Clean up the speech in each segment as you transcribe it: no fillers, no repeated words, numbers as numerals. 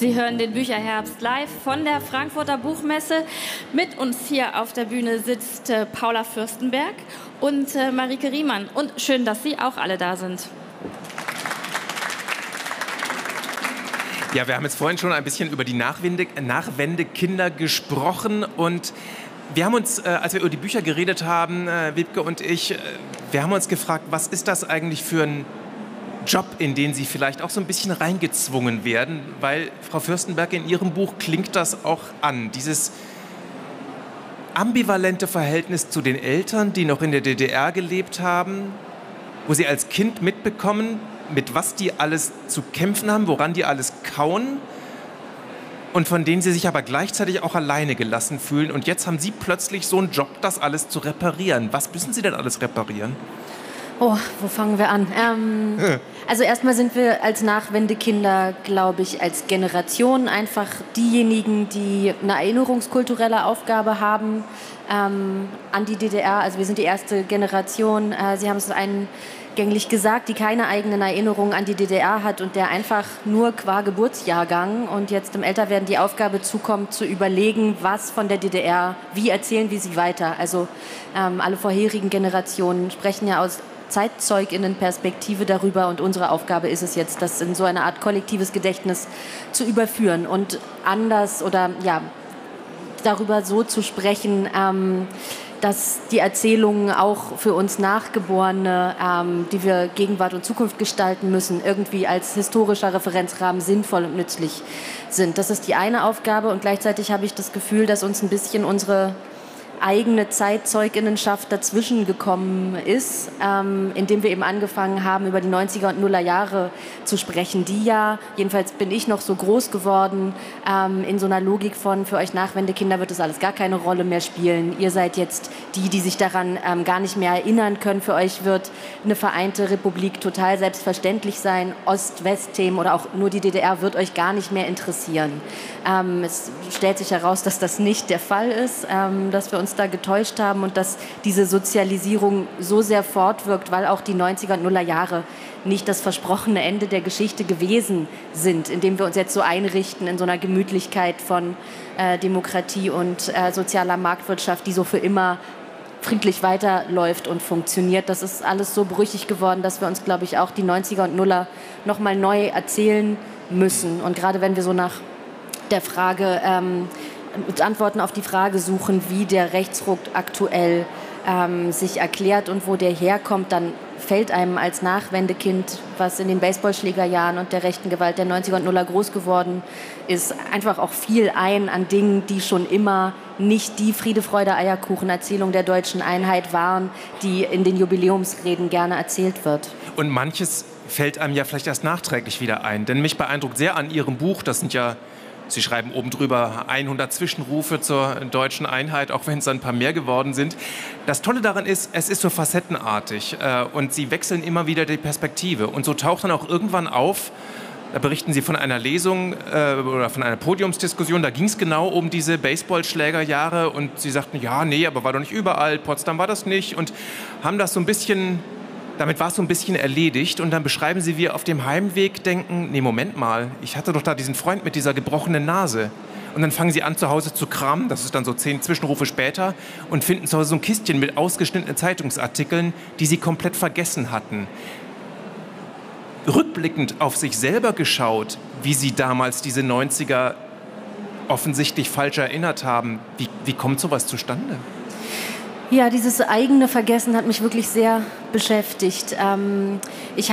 Sie hören den Bücherherbst live von der Frankfurter Buchmesse. Mit uns hier auf der Bühne sitzt Paula Fürstenberg und Marike Riemann. Und schön, dass Sie auch alle da sind. Ja, wir haben jetzt vorhin schon ein bisschen über die Nachwendekinder gesprochen und wir haben uns, als wir über die Bücher geredet haben, Wiebke und ich, wir haben uns gefragt, was ist das eigentlich für ein Job, in den Sie vielleicht auch so ein bisschen reingezwungen werden, weil Frau Fürstenberg, in Ihrem Buch klingt das auch an, dieses ambivalente Verhältnis zu den Eltern, die noch in der DDR gelebt haben, wo Sie als Kind mitbekommen, mit was die alles zu kämpfen haben, woran die alles kauen und von denen Sie sich aber gleichzeitig auch alleine gelassen fühlen. Und jetzt haben Sie plötzlich so einen Job, das alles zu reparieren. Was müssen Sie denn alles reparieren? Oh, wo fangen wir an? Also erstmal sind wir als Nachwendekinder, glaube ich, als Generation einfach diejenigen, die eine erinnerungskulturelle Aufgabe haben an die DDR. Also wir sind die erste Generation, Sie haben es eingängig gesagt, die keine eigenen Erinnerungen an die DDR hat und der einfach nur qua Geburtsjahrgang und jetzt im Älterwerden die Aufgabe zukommt, zu überlegen, was von der DDR, wie erzählen wir sie weiter. Also alle vorherigen Generationen sprechen ja aus ZeitzeuginnenPerspektive darüber und unsere Aufgabe ist es jetzt, das in so eine Art kollektives Gedächtnis zu überführen und anders oder ja, darüber so zu sprechen, dass die Erzählungen auch für uns Nachgeborene, die wir Gegenwart und Zukunft gestalten müssen, irgendwie als historischer Referenzrahmen sinnvoll und nützlich sind. Das ist die eine Aufgabe und gleichzeitig habe ich das Gefühl, dass uns ein bisschen unsere eigene Zeitzeuginnenschaft dazwischen gekommen ist, indem wir eben angefangen haben, über die 90er und Nuller Jahre zu sprechen, die ja, jedenfalls bin ich noch so groß geworden, in so einer Logik von, für euch Nachwendekinder wird das alles gar keine Rolle mehr spielen. Ihr seid jetzt die sich daran gar nicht mehr erinnern können. Für euch wird eine vereinte Republik total selbstverständlich sein. Ost-West-Themen oder auch nur die DDR wird euch gar nicht mehr interessieren. Es stellt sich heraus, dass das nicht der Fall ist, dass wir uns da getäuscht haben und dass diese Sozialisierung so sehr fortwirkt, weil auch die 90er und Nuller Jahre nicht das versprochene Ende der Geschichte gewesen sind, indem wir uns jetzt so einrichten in so einer Gemütlichkeit von Demokratie und sozialer Marktwirtschaft, die so für immer friedlich weiterläuft und funktioniert. Das ist alles so brüchig geworden, dass wir uns, glaube ich, auch die 90er und Nuller noch mal neu erzählen müssen. Und gerade wenn wir so nach der Frage Antworten auf die Frage suchen, wie der Rechtsruck aktuell sich erklärt und wo der herkommt, dann fällt einem als Nachwendekind, was in den Baseballschlägerjahren und der rechten Gewalt der 90er und Nuller groß geworden ist, einfach auch viel ein an Dingen, die schon immer nicht die Friede, Freude, Eierkuchen-Erzählung der deutschen Einheit waren, die in den Jubiläumsreden gerne erzählt wird. Und manches fällt einem ja vielleicht erst nachträglich wieder ein. Denn mich beeindruckt sehr an Ihrem Buch, das sind ja, Sie schreiben oben drüber 100 Zwischenrufe zur deutschen Einheit, auch wenn es ein paar mehr geworden sind. Das Tolle daran ist, es ist so facettenartig und Sie wechseln immer wieder die Perspektive. Und so taucht dann auch irgendwann auf, da berichten Sie von einer Lesung oder von einer Podiumsdiskussion, da ging es genau um diese Baseballschlägerjahre und Sie sagten, ja, nee, aber war doch nicht überall, Potsdam war das nicht und haben das so ein bisschen... Damit war es so ein bisschen erledigt und dann beschreiben Sie, wie auf dem Heimweg denken, nee, Moment mal, ich hatte doch da diesen Freund mit dieser gebrochenen Nase. Und dann fangen Sie an, zu Hause zu kramen, das ist dann so 10 Zwischenrufe später, und finden zu Hause so ein Kistchen mit ausgeschnittenen Zeitungsartikeln, die Sie komplett vergessen hatten. Rückblickend auf sich selber geschaut, wie Sie damals diese 90er offensichtlich falsch erinnert haben, wie kommt sowas zustande? Ja, dieses eigene Vergessen hat mich wirklich sehr beschäftigt. Ich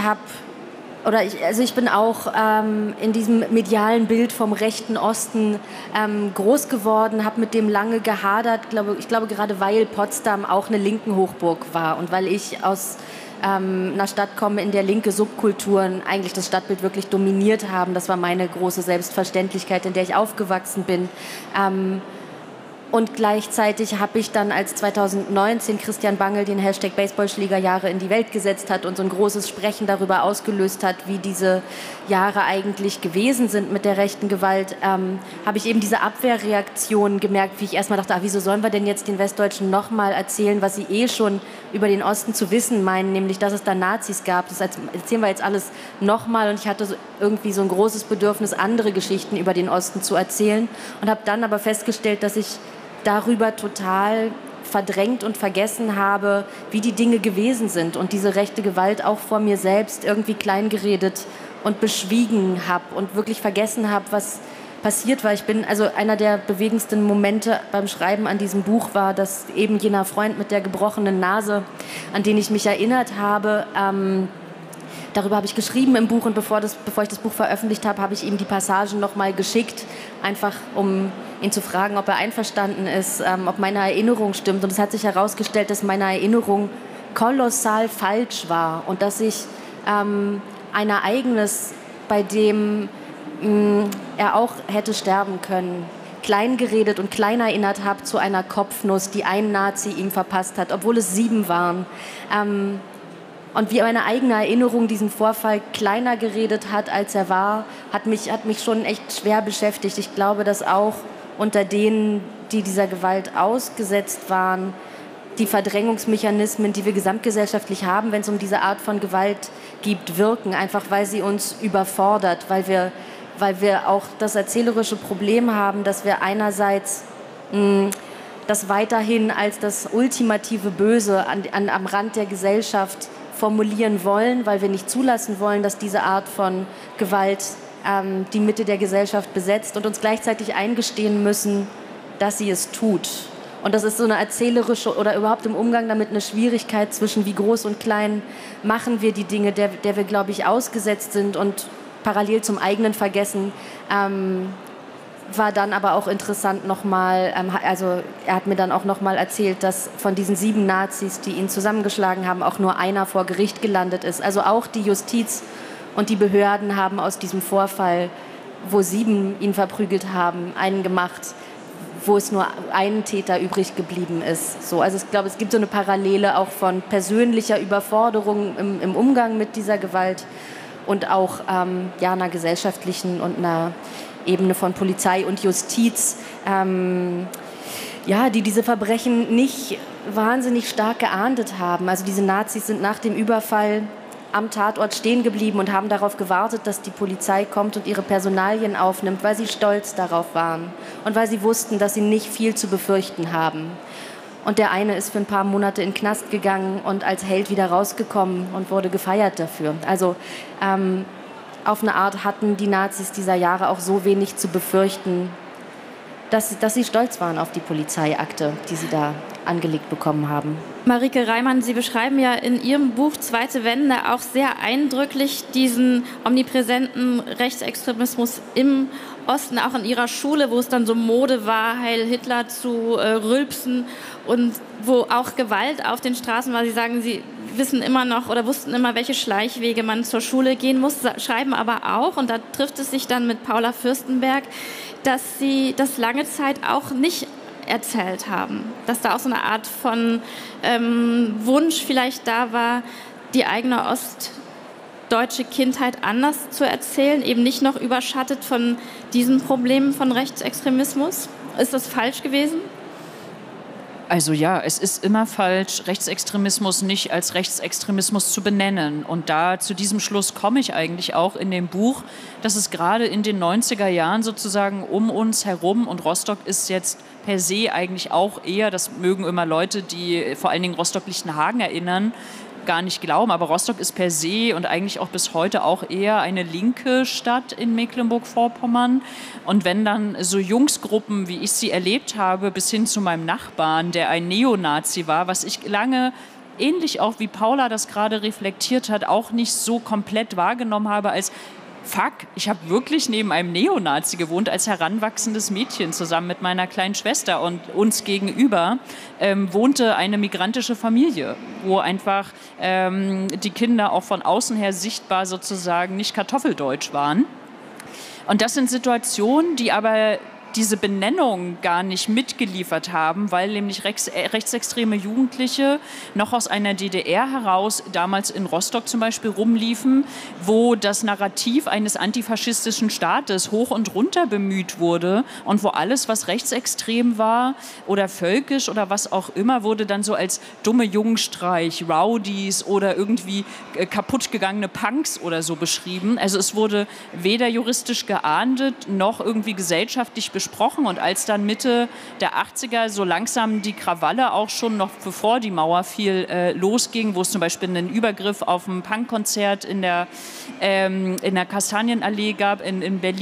bin auch in diesem medialen Bild vom rechten Osten groß geworden, habe mit dem lange gehadert. Ich glaube, gerade weil Potsdam auch eine linken Hochburg war und weil ich aus einer Stadt komme, in der linke Subkulturen eigentlich das Stadtbild wirklich dominiert haben. Das war meine große Selbstverständlichkeit, in der ich aufgewachsen bin. Und gleichzeitig habe ich dann, als 2019 Christian Bangel den Hashtag Baseballschlägerjahre in die Welt gesetzt hat und so ein großes Sprechen darüber ausgelöst hat, wie diese Jahre eigentlich gewesen sind mit der rechten Gewalt, habe ich eben diese Abwehrreaktion gemerkt, wie ich erstmal dachte, wieso sollen wir denn jetzt den Westdeutschen nochmal erzählen, was sie eh schon über den Osten zu wissen meinen, nämlich, dass es da Nazis gab. Das erzählen wir jetzt alles nochmal, und ich hatte irgendwie so ein großes Bedürfnis, andere Geschichten über den Osten zu erzählen, und habe dann aber festgestellt, dass ich darüber total verdrängt und vergessen habe, wie die Dinge gewesen sind, und diese rechte Gewalt auch vor mir selbst irgendwie kleingeredet und beschwiegen habe und wirklich vergessen habe, was passiert war. Einer der bewegendsten Momente beim Schreiben an diesem Buch war, dass eben jener Freund mit der gebrochenen Nase, an den ich mich erinnert habe, darüber habe ich geschrieben im Buch, und bevor ich das Buch veröffentlicht habe, habe ich ihm die Passagen noch mal geschickt, einfach um ihn zu fragen, ob er einverstanden ist, ob meine Erinnerung stimmt. Und es hat sich herausgestellt, dass meine Erinnerung kolossal falsch war und dass ich ein Ereignis, bei dem er auch hätte sterben können, kleingeredet und klein erinnert habe zu einer Kopfnuss, die ein Nazi ihm verpasst hat, obwohl es 7 waren. Und wie meine eigene Erinnerung diesen Vorfall kleiner geredet hat, als er war, hat mich schon echt schwer beschäftigt. Ich glaube, dass auch unter denen, die dieser Gewalt ausgesetzt waren, die Verdrängungsmechanismen, die wir gesamtgesellschaftlich haben, wenn es um diese Art von Gewalt geht, wirken. Einfach weil sie uns überfordert, weil wir auch das erzählerische Problem haben, dass wir einerseits das weiterhin als das ultimative Böse am Rand der Gesellschaft formulieren wollen, weil wir nicht zulassen wollen, dass diese Art von Gewalt die Mitte der Gesellschaft besetzt, und uns gleichzeitig eingestehen müssen, dass sie es tut. Und das ist so eine erzählerische oder überhaupt im Umgang damit eine Schwierigkeit zwischen wie groß und klein machen wir die Dinge, der wir, glaube ich, ausgesetzt sind, und parallel zum eigenen Vergessen war dann aber auch interessant nochmal, er hat mir dann auch nochmal erzählt, dass von diesen 7 Nazis, die ihn zusammengeschlagen haben, auch nur einer vor Gericht gelandet ist. Also auch die Justiz und die Behörden haben aus diesem Vorfall, wo 7 ihn verprügelt haben, einen gemacht, wo es nur ein Täter übrig geblieben ist. So, also ich glaube, es gibt so eine Parallele auch von persönlicher Überforderung im Umgang mit dieser Gewalt und auch einer gesellschaftlichen und einer Ebene von Polizei und Justiz, die diese Verbrechen nicht wahnsinnig stark geahndet haben. Also diese Nazis sind nach dem Überfall am Tatort stehen geblieben und haben darauf gewartet, dass die Polizei kommt und ihre Personalien aufnimmt, weil sie stolz darauf waren und weil sie wussten, dass sie nicht viel zu befürchten haben. Und der eine ist für ein paar Monate in den Knast gegangen und als Held wieder rausgekommen und wurde gefeiert dafür. Also auf eine Art hatten die Nazis dieser Jahre auch so wenig zu befürchten, dass sie stolz waren auf die Polizeiakte, die sie da angelegt bekommen haben. Marike Reimann, Sie beschreiben ja in Ihrem Buch Zweite Wende auch sehr eindrücklich diesen omnipräsenten Rechtsextremismus im Osten, auch in Ihrer Schule, wo es dann so Mode war, Heil Hitler zu rülpsen, und wo auch Gewalt auf den Straßen war. Sie sagen, Sie wissen immer noch oder wussten immer, welche Schleichwege man zur Schule gehen muss, schreiben aber auch, und da trifft es sich dann mit Paula Fürstenberg, dass Sie das lange Zeit auch nicht erzählt haben. Dass da auch so eine Art von Wunsch vielleicht da war, die eigene ostdeutsche Kindheit anders zu erzählen, eben nicht noch überschattet von diesen Problemen von Rechtsextremismus. Ist das falsch gewesen? Also ja, es ist immer falsch, Rechtsextremismus nicht als Rechtsextremismus zu benennen. Und zu diesem Schluss komme ich eigentlich auch in dem Buch, dass es gerade in den 90er Jahren sozusagen um uns herum, und Rostock ist jetzt per se eigentlich auch eher, das mögen immer Leute, die vor allen Dingen Rostock-Lichtenhagen erinnern, gar nicht glauben, aber Rostock ist per se und eigentlich auch bis heute auch eher eine linke Stadt in Mecklenburg-Vorpommern. Und wenn dann so Jungsgruppen, wie ich sie erlebt habe, bis hin zu meinem Nachbarn, der ein Neonazi war, was ich lange, ähnlich auch wie Paula das gerade reflektiert hat, auch nicht so komplett wahrgenommen habe als fuck, ich habe wirklich neben einem Neonazi gewohnt als heranwachsendes Mädchen zusammen mit meiner kleinen Schwester, und uns gegenüber wohnte eine migrantische Familie, wo einfach die Kinder auch von außen her sichtbar sozusagen nicht kartoffeldeutsch waren. Und das sind Situationen, die aber diese Benennung gar nicht mitgeliefert haben, weil nämlich rechtsextreme Jugendliche noch aus einer DDR heraus, damals in Rostock zum Beispiel, rumliefen, wo das Narrativ eines antifaschistischen Staates hoch und runter bemüht wurde und wo alles, was rechtsextrem war oder völkisch oder was auch immer, wurde dann so als dumme Jungstreich, Rowdies oder irgendwie kaputtgegangene Punks oder so beschrieben. Also es wurde weder juristisch geahndet noch irgendwie gesellschaftlich besprochen. Und als dann Mitte der 80er so langsam die Krawalle auch schon noch bevor die Mauer fiel losging, wo es zum Beispiel einen Übergriff auf ein Punkkonzert in der Kastanienallee gab in Berlin,